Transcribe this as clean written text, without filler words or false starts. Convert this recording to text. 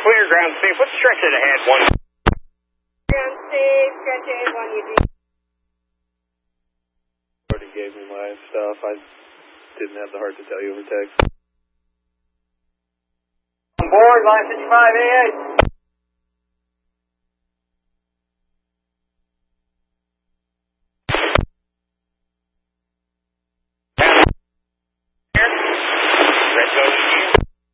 clear, ground safe. What's stretch it ahead? One. Ground safe, stretch ahead, 1 UD. Already gave me my stuff. I didn't have the heart to tell you over text. On board, line 55AA.